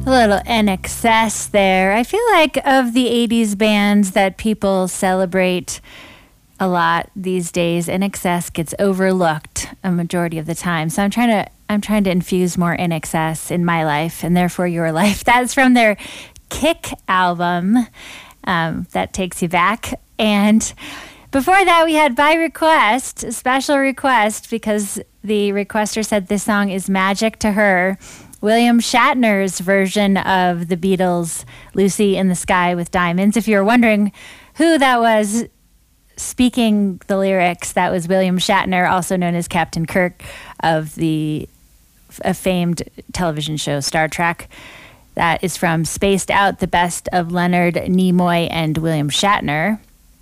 A little NXS there. I feel like of the 80s bands that people celebrate a lot these days, NXS gets overlooked a majority of the time. So I'm trying to infuse more NXS in my life and therefore your life. That's from their Kick album, That Takes You Back. And before that, we had By Request, a special request because the requester said this song is magic to her. William Shatner's version of the Beatles' Lucy in the Sky with Diamonds. If you're wondering who that was speaking the lyrics, that was William Shatner, also known as Captain Kirk of the famed television show Star Trek. That is from Spaced Out, the best of Leonard Nimoy and William Shatner.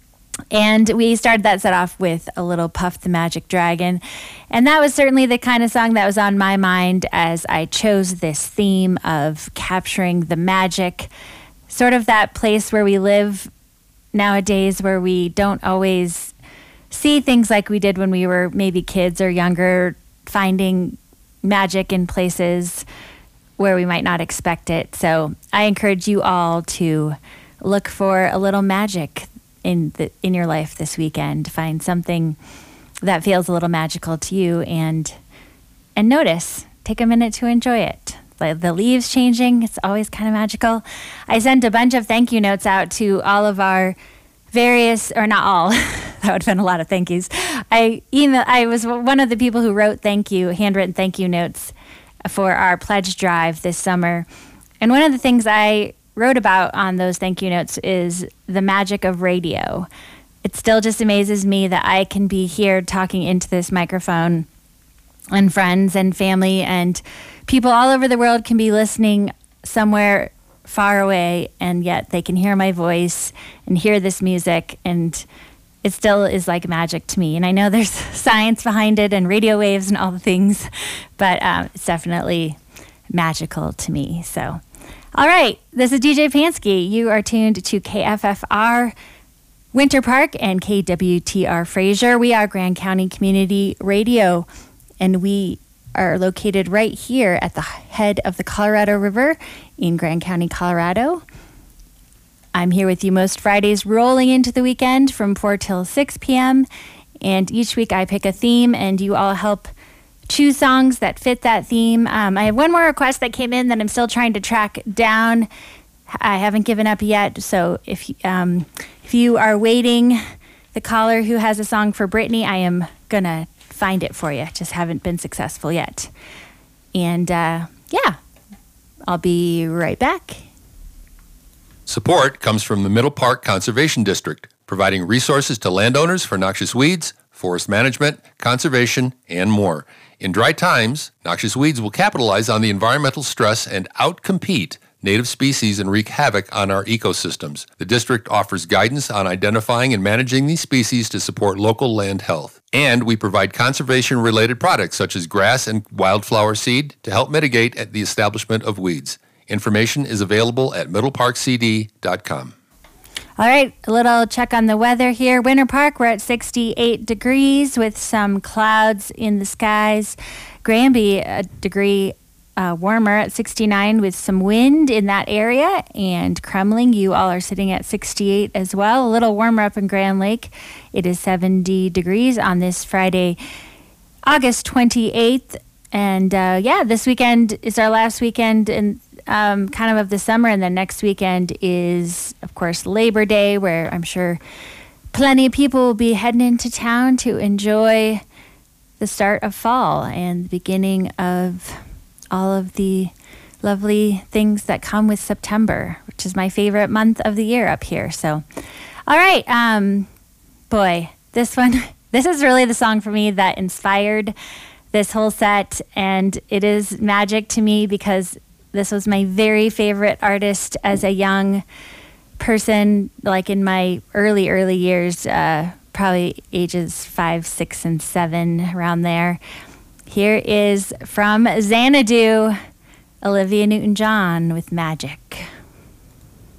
And we started that set off with a little Puff the Magic Dragon. And that was certainly the kind of song that was on my mind as I chose this theme of capturing the magic, sort of that place where we live nowadays where we don't always see things like we did when we were maybe kids or younger, finding magic in places where we might not expect it. So I encourage you all to look for a little magic in your life this weekend. Find something that feels a little magical to you and notice. Take a minute to enjoy it. The leaves changing, it's always kind of magical. I sent a bunch of thank you notes out to all of our various, or not all, that would have been a lot of thank yous. I was one of the people who wrote handwritten thank you notes for our pledge drive this summer. And one of the things I wrote about on those thank you notes is the magic of radio. It still just amazes me that I can be here talking into this microphone and friends and family and people all over the world can be listening somewhere far away, and yet they can hear my voice and hear this music, and it still is like magic to me. And I know there's science behind it and radio waves and all the things, but it's definitely magical to me. So, all right, this is DJ Pansky. You are tuned to KFFR Winter Park and KWTR Fraser. We are Grand County Community Radio, and we are located right here at the head of the Colorado River in Grand County, Colorado. I'm here with you most Fridays rolling into the weekend from 4 till 6 p.m. And each week I pick a theme and you all help choose songs that fit that theme. I have one more request that came in that I'm still trying to track down. I haven't given up yet. So if you are waiting, the caller who has a song for Brittany, I am going to find it for you. Just haven't been successful yet. And I'll be right back. Support comes from the Middle Park Conservation District, providing resources to landowners for noxious weeds, forest management, conservation, and more. In dry times, noxious weeds will capitalize on the environmental stress and outcompete native species and wreak havoc on our ecosystems. The district offers guidance on identifying and managing these species to support local land health. And we provide conservation-related products such as grass and wildflower seed to help mitigate the establishment of weeds. Information is available at middleparkcd.com. All right, a little check on the weather here. Winter Park, we're at 68 degrees with some clouds in the skies. Granby, a degree warmer at 69 with some wind in that area. And Kremling, you all are sitting at 68 as well. A little warmer up in Grand Lake. It is 70 degrees on this Friday, August 28th. And this weekend is our last weekend in kind of the summer. And then next weekend is, of course, Labor Day, where I'm sure plenty of people will be heading into town to enjoy the start of fall and the beginning of all of the lovely things that come with September, which is my favorite month of the year up here. So, all right, boy, this is really the song for me that inspired this whole set, and it is magic to me because this was my very favorite artist as a young person, like in my early years, probably ages 5, 6, and 7, around there. Here is from Xanadu, Olivia Newton-John with Magic.